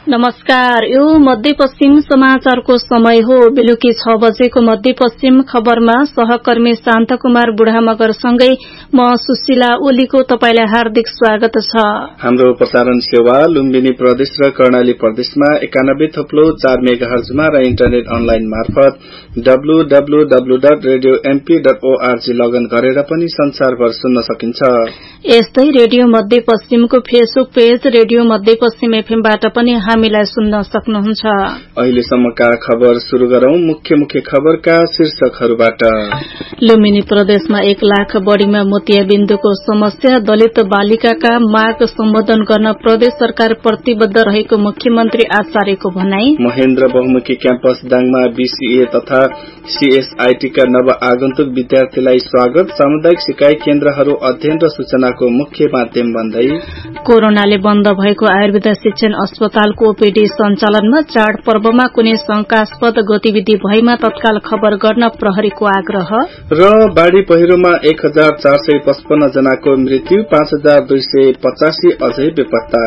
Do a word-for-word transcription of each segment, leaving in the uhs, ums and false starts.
नमस्कार, यो मध्यपश्चिम समाचारको समय हो। बेलुकी छ बजेको मध्यपश्चिम खबरमा सहकर्मी शान्त कुमार बुढामगरसँगै म सुशीला ओलीको तपाईलाई हार्दिक स्वागत छ। हाम्रो प्रसारण सेवा लुम्बिनी प्रदेश र कर्णाली प्रदेशमा एकानब्बे थप्लो चार मेगाहर्जमा र इन्टरनेट अनलाइन मार्फत W W W dot radio MP dot ORG लगन गरेर पनि संसारभर सुन्न सकिन्छ। यस्तै रेडियो मध्यपश्चिमको फेसबुक पेज रेडियो मध्यपश्चिम एफएमबाट पनि हामीलाई सुन्न सक्नुहुन्छ। अहिलेसम्मका खबर शुरू गरौं। मुख्य मुख्य खबरका शीर्षकहरूबाट। लुम्बिनी प्रदेशमा एक लाख बढ़ीमा मोतियाबिन्दुको समस्या, दलित बालिकाका माग सम्बोधन गर्न प्रदेश सरकार प्रतिबद्ध रहेको मुख्यमन्त्री आचार्यको भनाई। महेन्द्र बहुमुखी क्याम्पस दाङमा बीसीए तथा सीएसआईटी का नव आगन्तुक विद्यार्थीलाई स्वागत। सामुदायिक सिकाइ केन्द्रहरू अध्ययन र सूचनाको मुख्य माध्यम बन्दै। कोरोनाले बन्द भएको आयुर्वेद शिक्षण अस्पतालको ओपीडी सञ्चालनमा चाड पर्वमा कुनै शंकास्पद गतिविधि भएमा तत्काल खबर गर्न प्रहरीको आग्रह। र बाढ़ी पहिरोमा एक हजार चार सय पचपन्न जनाको मृत्यु, पाँच हजार दुई सय पचासी अझै बेपत्ता।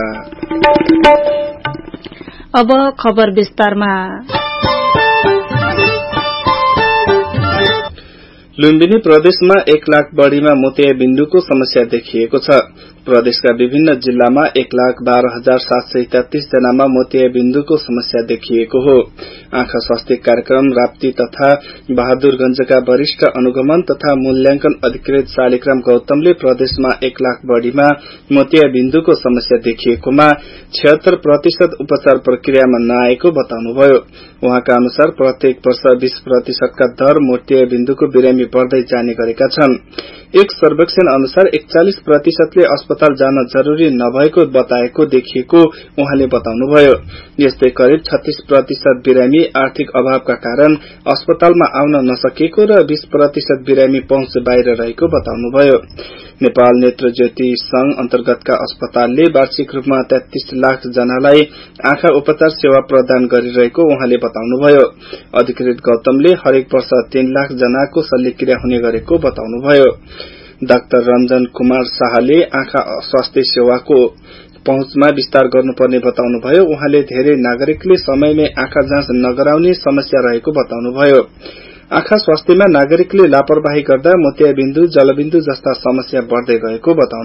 अब खबर विस्तारमा। लुम्बिनी प्रदेशमा एक लाख बढ़ीमा मोतियाबिन्दुको समस्या देखिएको छ। प्रदेशका विभिन्न जिल्लामा एक लाख बाह्र हजार सात सय तेत्तीस जनामा मोतियाबिन्दुको समस्या देखिएको हो। आँखा स्वास्थ्य कार्यक्रम राप्ती तथा बहादुरगंजका वरिष्ठ अनुगमन तथा मूल्यांकन अधिकृत शालिग्राम गौतमले प्रदेशमा एक लाख बढ़ीमा मोतियाबिन्दुको समस्या देखिएकोमा छिहत्तर प्रतिशत उपचार प्रक्रियामा नआएको बताउनुभयो। उहाँका अनुसार प्रत्येक वर्ष बीस प्रतिशतका दर मोतियाबिन्दुको बिरामी बढ़दै जाने गरेका छन्। एक सर्वेक्षण अनुसार एकचालिस प्रतिशतले अस्पताल जान जरूरी नभएको बताएको देखिएको उहाँले बताउनुभयो। यस्तै करिब छत्तीस प्रतिशत बिरामी आर्थिक अभावका कारण अस्पतालमा आउन नसकेको र बीस प्रतिशत बिरामी पहुँच बाहिर रहेको बताउनुभयो। नेपाल नेत्र ज्योति संघ अन्तर्गतका अस्पतालले वार्षिक रूपमा तेत्तीस लाख जनालाई आँखा उपचार सेवा प्रदान गरिरहेको उहाँले बताउनुभयो। अधिकृत गौतमले हरेक वर्ष तीन लाख जनाको शल्यक्रिया हुने गरेको बताउनुभयो। डाक्टर रञ्जन कुमार शाहले आँखा स्वास्थ्य सेवाको पहुँचमा विस्तार गर्नुपर्ने बताउनुभयो। उहाँले धेरै नागरिकले समयमै आँखा जाँच नगराउने समस्या रहेको बताउनुभयो। आँखा स्वास्थ्यमा नागरिकले लापरवाही गर्दा मोतियाबिन्दु, जलबिन्दु जस्ता समस्या बढ़दै गएको बताउनु